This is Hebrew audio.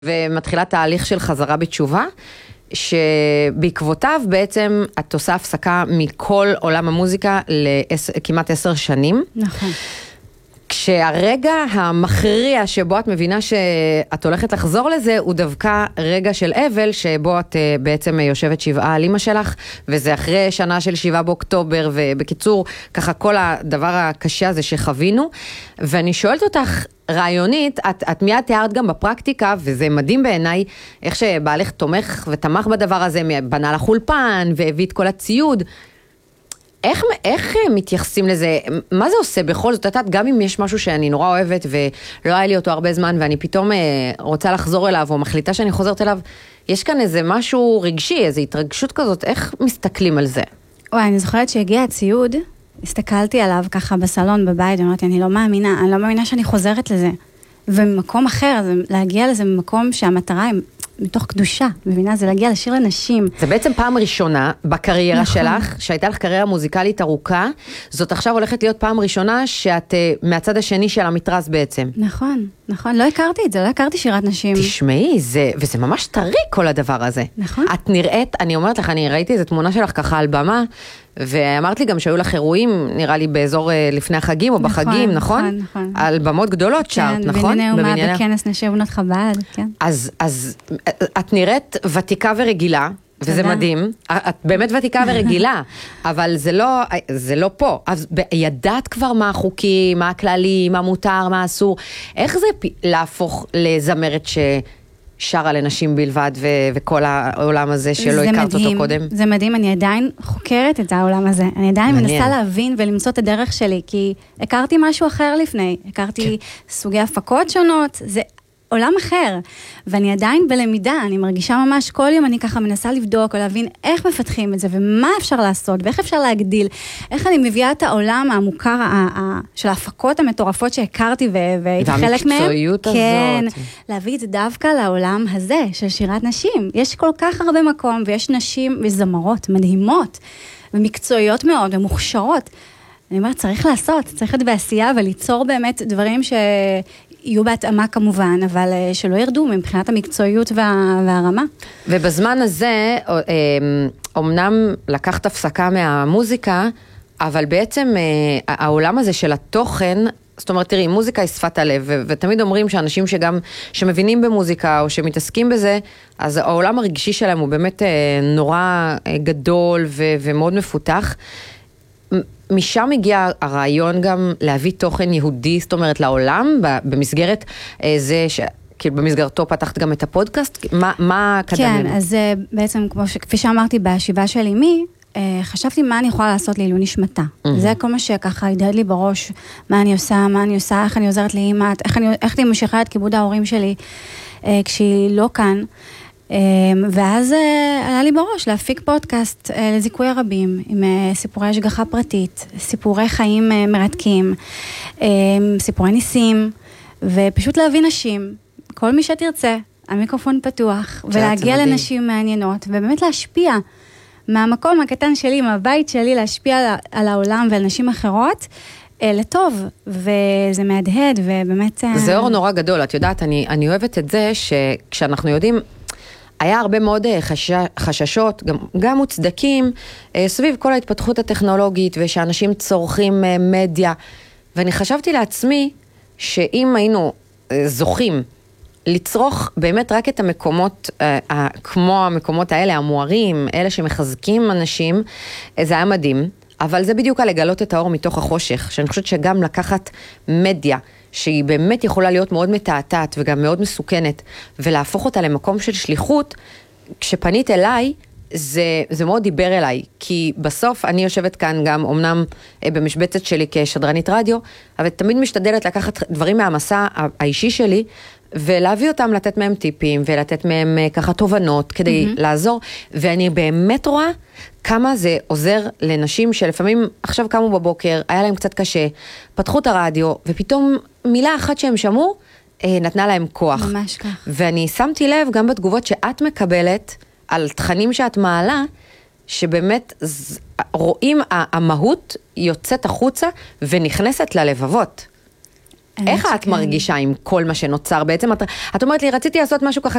ומתחילה תהליך של חזרה בתשובה, שבעקבותיו בעצם את עושה הפסקה מכל עולם המוזיקה לכמעט 10 שנים. נכון. כשהרגע המכריע שבו את מבינה שאת הולכת לחזור לזה, הוא דווקא רגע של אבל, שבו את בעצם יושבת שבעה על אמא שלך, וזה אחרי שנה של 7 באוקטובר, ובקיצור, ככה כל הדבר הקשה הזה שחווינו, ואני שואלת אותך, רעיונית, את מיד תיארת גם בפרקטיקה, וזה מדהים בעיניי, איך שבעלך תומך ותמך בדבר הזה, בנה לך אולפן, והביא את כל הציוד. איך מתייחסים לזה? מה זה עושה בכל זאת? גם אם יש משהו שאני נורא אוהבת, ולא היה לי אותו הרבה זמן, ואני פתאום רוצה לחזור אליו, או מחליטה שאני חוזרת אליו, יש כאן איזה משהו רגשי, איזו התרגשות כזאת, איך מסתכלים על זה? וואי, אני זוכרת שהגיע הציוד, הסתכלתי עליו ככה בסלון בבית, ואמרתי, אני לא מאמינה שאני חוזרת לזה. וממקום אחר, להגיע לזה ממקום שהמטרה היא מתוך קדושה, מבינה? זה להגיע לשיר לנשים. זה בעצם פעם ראשונה בקריירה שלך, שהייתה לך קריירה מוזיקלית ארוכה, זאת עכשיו הולכת להיות פעם ראשונה שאת מהצד השני של המתרס בעצם. נכון. לא הכרתי את זה, לא הכרתי שירת נשים. תשמעי, וזה ממש טרי כל הדבר הזה. נכון. את נראית, אני אומרת לך, אני ראיתי איזו תמונה שלך ככה על במה, ואמרת לי גם שהיו לך אירועים, נראה לי באזור לפני החגים או בחגים, נכון? נכון. על במות גדולות שרת, נכון? בבנייני אומה, בכנס נשים בנות חב"ד, כן. אז את נראית ותיקה ורגילה, וזה מדהים, את באמת ותיקה ורגילה, אבל זה לא פה. אז ידעת כבר מה החוקי, מה הכללי, מה מותר, מה אסור. איך זה להפוך לזמרת ששרה לנשים בלבד, וכל העולם הזה שלא הכרת אותו קודם? זה מדהים, אני עדיין חוקרת את העולם הזה. אני עדיין מנסה להבין ולמצוא את הדרך שלי, כי הכרתי משהו אחר לפני. הכרתי סוגי הפקות שונות, זה עולם אחר, ואני עדיין בלמידה, אני מרגישה ממש כל יום, אני ככה מנסה לבדוק, או להבין איך מפתחים את זה, ומה אפשר לעשות, ואיך אפשר להגדיל, איך אני מביאה את העולם המוכר, של ההפקות המטורפות שהכרתי, והייתי חלק מהם. והמקצועיות הזאת. כן, להביא את זה דווקא לעולם הזה, של שירת נשים. יש כל כך הרבה מקום, ויש נשים וזמרות מדהימות, ומקצועיות מאוד, ומוכשרות. אני אומרת, צריך לעשות, צריך להיות בעשייה, וליצור באמת דברים יהיו בהתאמה כמובן, אבל שלא ירדו מבחינת המקצועיות והרמה. ובזמן הזה, אומנם לקחת הפסקה מהמוזיקה, אבל בעצם העולם הזה של התוכן, זאת אומרת, תראי, מוזיקה היא שפת הלב, ותמיד אומרים שאנשים שמבינים במוזיקה, או שמתעסקים בזה, אז העולם הרגשי שלהם הוא באמת נורא גדול ומאוד מפותח. משם הגיע הרעיון גם להביא תוכן יהודי, זאת אומרת, לעולם, במסגרת זה כאילו במסגרתו פתחת גם את הפודקאסט, מה קדם לנו? כן, אז בעצם, כפי שאמרתי, בשבעה של אמי, חשבתי מה אני יכולה לעשות לעילוי נשמתה. זה כל מה שככה הדהד לי בראש, מה אני עושה, איך אני עוזרת לאמא, איך אני ממשיכה את כיבוד ההורים שלי, כשהיא לא כאן. ואז עלה לי בראש להפיק פודקאסט לזיכוי הרבים, עם סיפורי השגחה פרטית, סיפורי חיים מרתקים, סיפורי ניסים, ופשוט להביא נשים, כל מי שתרצה, המיקרופון פתוח, ולהגיע לנשים מעניינות, ובאמת להשפיע מהמקום הקטן שלי, מהבית שלי, להשפיע על העולם ועל נשים אחרות, לטוב, וזה מהדהד, ובאמת... זה אור נורא גדול, את יודעת, אני אוהבת את זה, שכשאנחנו יודעים, היה הרבה מאוד חששות, גם מוצדקים, סביב כל ההתפתחות הטכנולוגית, ושאנשים צורכים מדיה, ואני חשבתי לעצמי, שאם היינו זוכים, לצרוך באמת רק את המקומות, כמו המקומות האלה, המוארים, אלה שמחזקים אנשים, זה היה מדהים, אבל זה בדיוק על לגלות את האור מתוך החושך, שאני חושבת שגם לקחת מדיה, שהיא באמת יכולה להיות מאוד מתעתעת וגם מאוד מסוכנת, ולהפוך אותה למקום של שליחות, כשפנית אליי, זה מאוד דיבר אליי, כי בסוף אני יושבת כאן גם, אמנם במשבצת שלי כשדרנית רדיו, אבל תמיד משתדלת לקחת דברים מהמסע האישי שלי, ולהביא אותם, לתת מהם טיפים, ולתת מהם ככה תובנות, כדי לעזור, ואני באמת רואה כמה זה עוזר לנשים שלפעמים עכשיו קמו בבוקר, היה להם קצת קשה, פתחו את הרדיו, ופתאום מילה אחת שהם שמעו, נתנה להם כוח. ממש כך. ואני שמתי לב גם בתגובות שאת מקבלת, על תכנים שאת מעלה, שבאמת רואים המהות יוצאת החוצה, ונכנסת ללבבות. איך את מרגישה עם כל מה שנוצר? בעצם את אומרת לי, רציתי לעשות משהו ככה